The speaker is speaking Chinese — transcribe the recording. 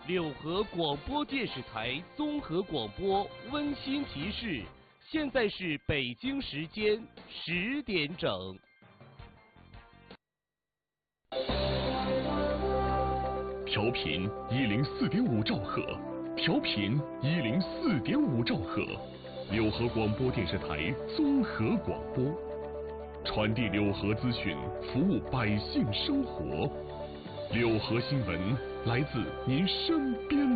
柳河广播电视台综合广播温馨提示：现在是北京时间10点整。 调频104.5兆赫，调频104.5兆赫，柳河广播电视台综合广播，传递柳河资讯，服务百姓生活。柳河新闻来自您身边